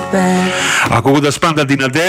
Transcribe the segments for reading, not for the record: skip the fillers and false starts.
Ακούγοντας πάντα την Αντέλ,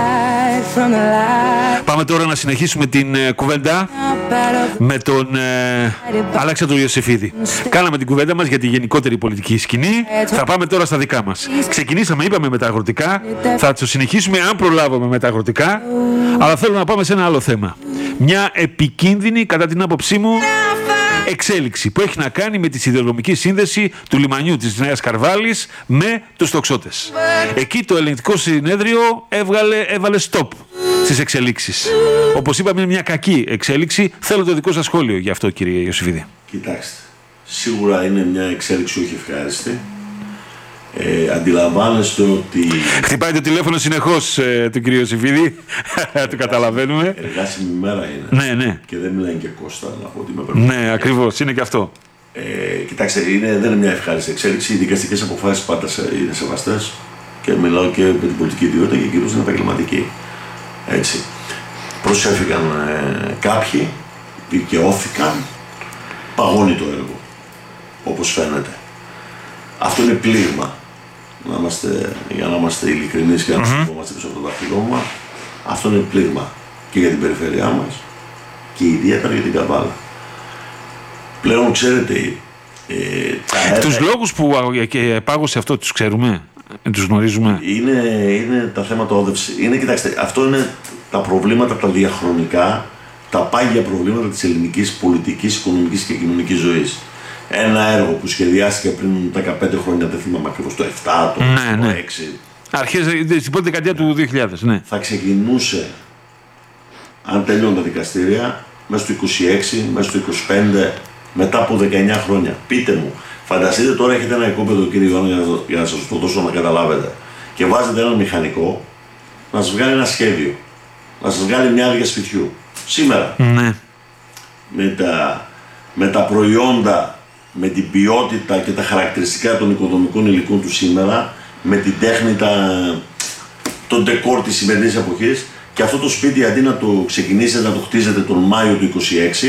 πάμε τώρα να συνεχίσουμε την κουβέντα με τον Αλέξανδρο Ιωσήφιδη. Κάναμε την κουβέντα μας για τη γενικότερη πολιτική σκηνή. Θα πάμε τώρα στα δικά μας. Ξεκινήσαμε, είπαμε, με τα αγροτικά. Θα το συνεχίσουμε αν προλάβουμε με τα αγροτικά. Αλλά θέλω να πάμε σε ένα άλλο θέμα. Μια επικίνδυνη, κατά την άποψή μου, εξέλιξη που έχει να κάνει με τη σιδηροδρομική σύνδεση του λιμανιού της Νέας Καρβάλης με τους τοξότες. Εκεί το ελεγκτικό συνέδριο έβαλε stop στις εξελίξεις. Όπως είπαμε, είναι μια κακή εξέλιξη. Θέλω το δικό σας σχόλιο γι' αυτό, κύριε Ιωσήφιδη. Κοιτάξτε, σίγουρα είναι μια εξέλιξη όχι ευχάριστη. Αντιλαμβάνεστε ότι... Χτυπάει το τηλέφωνο συνεχώς του κυρίου Ιωσήφιδη. Το καταλαβαίνουμε. Εργάσιμη μέρα είναι. Ναι, ναι. Και δεν μιλάει και Κώστα να πω ότι με πρέπει. Ναι, ακριβώς. Είναι και αυτό. Κοιτάξτε, δεν είναι μια ευχάριστη εξέλιξη. Οι δικαστικές αποφάσεις πάντα είναι σεβαστές. Και μιλάω και με την πολιτική ιδιότητα και κυρίως την επαγγελματική. Έτσι. Προσέφηκαν κάποιοι, δικαιώθηκαν, παγώνει το έργο. Όπως φαίνεται. Αυτό είναι πλήγμα. Για να είμαστε ειλικρινείς και να ψηφόμαστε πίσω από το δάχτυλό μας. Αυτό είναι πλήγμα και για την περιφέρειά μας και ιδιαίτερα για την Καβάλα. Πλέον ξέρετε... Τους λόγους που πάγωσε αυτό τους ξέρουμε, τους γνωρίζουμε. Είναι τα θέματα όδευση. Κοιτάξτε, αυτό είναι τα προβλήματα τα διαχρονικά, τα πάγια προβλήματα της ελληνικής πολιτικής, οικονομικής και κοινωνικής ζωής. Ένα έργο που σχεδιάστηκε πριν 15 χρόνια, δεν θυμάμαι ακριβώς, το 7, το 6. Αρχές στην πρώτη δεκαετία του 2000, ναι. Θα ξεκινούσε, αν τελειώνουν τα δικαστήρια, μέσα στο 26, μέσα στο 25, μετά από 19 χρόνια. Πείτε μου, φανταστείτε τώρα έχετε ένα οικόπεδο, κύριε Ιωάννη, για να σας το δώσω να καταλάβετε, και βάζετε έναν μηχανικό να σας βγάλει ένα σχέδιο, να σας βγάλει μια άδεια σπιτιού. Σήμερα, ναι. με τα προϊόντα, με την ποιότητα και τα χαρακτηριστικά των οικοδομικών υλικών του σήμερα, με την τέχνη, τον ντεκόρ της σημερινής εποχής, και αυτό το σπίτι αντί να το ξεκινήσετε να το χτίζετε τον Μάιο του 26,